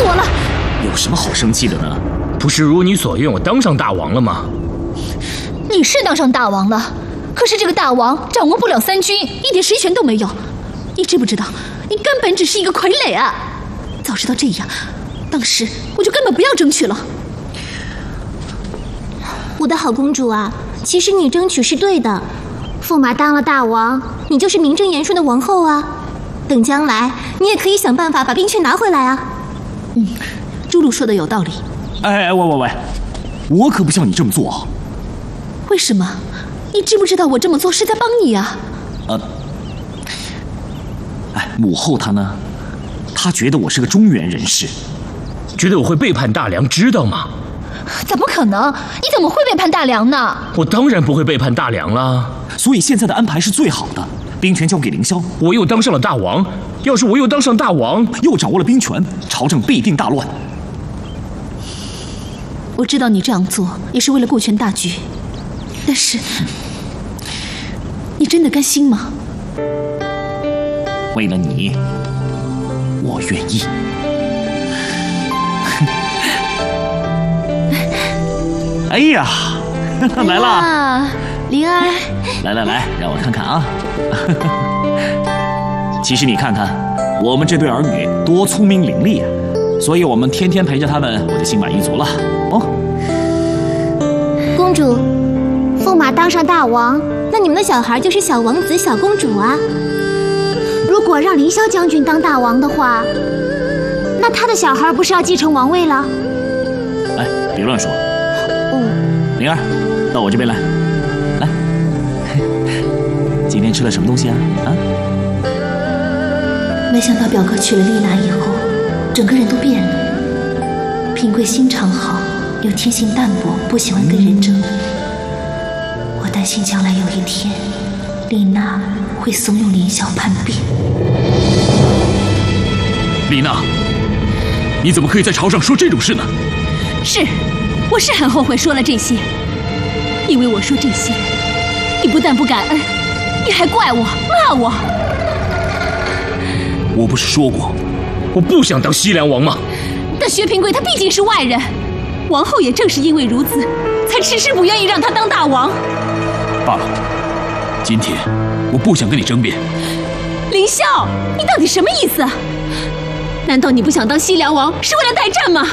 我了。 有什么好生气的呢？ 不是如你所愿，我当上大王了吗？ 你是当上大王了，可是这个大王掌握不了三军，一点实权都没有。你知不知道，你根本只是一个傀儡啊！早知道这样，当时我就根本不要争取了。 我的好公主啊，其实你争取是对的。驸马当了大王，你就是名正言顺的王后啊。等将来，你也可以想办法把兵权拿回来啊。 朱露说的有道理。 哎，喂，我可不像你这么做啊。 为什么？你知不知道我这么做是在帮你啊？ 母后她呢？她觉得我是个中原人士， 觉得我会背叛大梁，知道吗？ 怎么可能？你怎么会背叛大梁呢？ 我当然不会背叛大梁了。 所以现在的安排是最好的，兵权交给凌霄， 我又当上了大王。要是我又当上大王， 又掌握了兵权，朝政必定大乱。 我知道你这样做也是为了顾全大局，但是，你真的甘心吗？ 为了你，我愿意。哎呀，来了， 灵儿， 来，让我看看啊。其实你看看，我们这对儿女多聪明伶俐啊，所以我们天天陪着他们，我就心满意足了。哦， 公主，驸马当上大王，那你们的小孩就是小王子、小公主啊。如果让凌霄将军当大王的话，那他的小孩不是要继承王位了？ 哎，别乱说。灵儿，到我这边来，今天吃了什么东西啊？ 没想到表哥娶了丽娜以后，整个人都变了。平贵心肠好，又天性淡泊，不喜欢跟人争。我担心将来有一天，丽娜会怂恿凌霄叛变。 丽娜，你怎么可以在朝上说这种事呢？ 我是很后悔说了这些，因为我说这些，你不但不感恩，你还怪我、骂我。 我不是说过，我不想当西凉王吗？ 但薛平贵他毕竟是外人，王后也正是因为如此，才迟迟不愿意让他当大王。 罢了，今天我不想跟你争辩。 凌霄，你到底什么意思？难道你不想当西凉王是为了代战吗？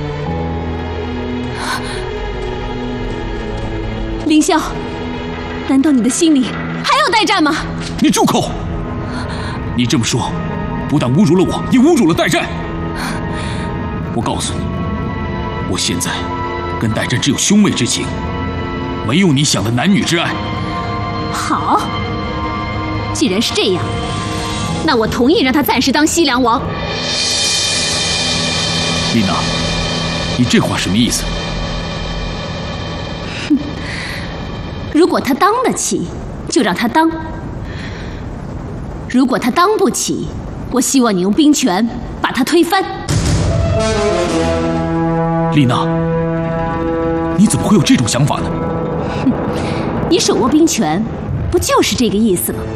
凌霄，难道你的心里还要代战吗？ 你住口！你这么说，不但侮辱了我，也侮辱了代战。我告诉你，我现在跟代战只有兄妹之情，没有你想的男女之爱。 好，既然是这样，那我同意让他暂时当西凉王。 丽娜，你这话什么意思？ 如果他当得起，就让他当；如果他当不起，我希望你用兵权把他推翻。 丽娜，你怎么会有这种想法呢？ 你手握兵权，不就是这个意思吗？